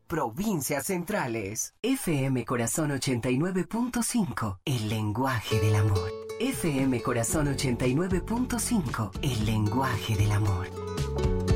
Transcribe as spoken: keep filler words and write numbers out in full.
provincias centrales. F M Corazón ochenta y nueve punto cinco, el lenguaje del amor. F M Corazón ochenta y nueve punto cinco, el lenguaje del amor.